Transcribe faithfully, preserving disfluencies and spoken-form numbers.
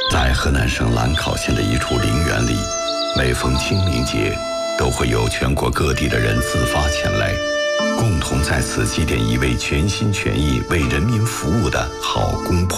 在河南省兰考县的一处陵园里，每逢清明节，都会有全国各地的人自发前来，共同在此祭奠一位全心全意为人民服务的好公婆。